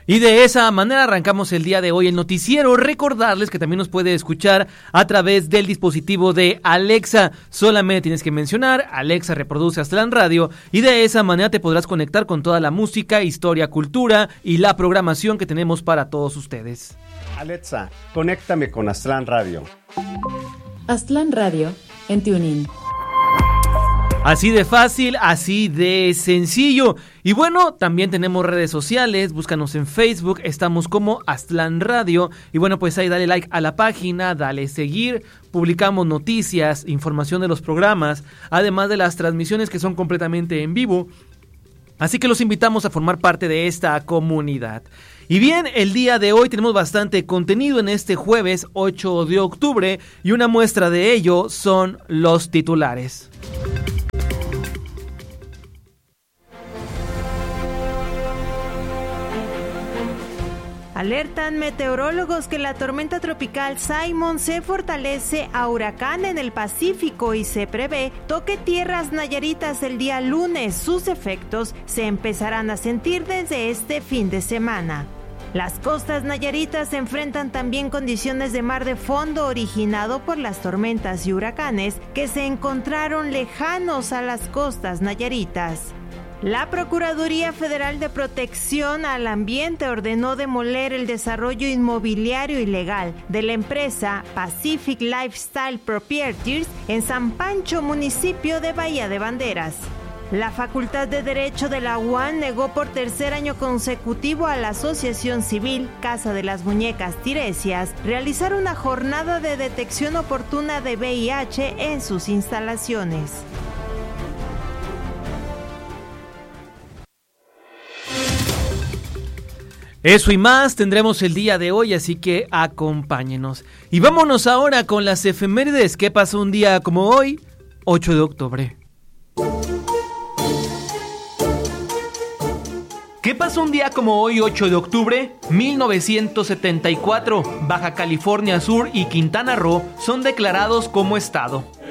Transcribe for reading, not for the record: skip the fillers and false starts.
Y de esa manera arrancamos el día de hoy el noticiero. Recordarles que también nos puede escuchar a través del dispositivo de Alexa. Solamente tienes que mencionar Alexa reproduce Aztlán Radio y de esa manera te podrás conectar con toda la música, historia, cultura y la programación que tenemos para todos ustedes. Alexa, conéctame con Aztlán Radio. Aztlán Radio en TuneIn. Así de fácil, así de sencillo. Y bueno, también tenemos redes sociales, búscanos en Facebook, estamos como Aztlán Radio. Y bueno, pues ahí dale like a la página, dale seguir, publicamos noticias, información de los programas, además de las transmisiones que son completamente en vivo. Así que los invitamos a formar parte de esta comunidad. Y bien, el día de hoy tenemos bastante contenido en este jueves 8 de octubre y una muestra de ello son los titulares. Alertan meteorólogos que la tormenta tropical Simon se fortalece a huracán en el Pacífico y se prevé toque tierras nayaritas el día lunes. Sus efectos se empezarán a sentir desde este fin de semana. Las costas nayaritas se enfrentan también condiciones de mar de fondo originado por las tormentas y huracanes que se encontraron lejanos a las costas nayaritas. La Procuraduría Federal de Protección al Ambiente ordenó demoler el desarrollo inmobiliario ilegal de la empresa Pacific Lifestyle Properties en San Pancho, municipio de Bahía de Banderas. La Facultad de Derecho de la UAM negó por tercer año consecutivo a la Asociación Civil Casa de las Muñecas Tiresias realizar una jornada de detección oportuna de VIH en sus instalaciones. Eso y más tendremos el día de hoy, así que acompáñenos. Y vámonos ahora con las efemérides. ¿Qué pasó un día como hoy? 8 de octubre. ¿Qué pasó un día como hoy, 8 de octubre? 1974, Baja California Sur y Quintana Roo son declarados como estado.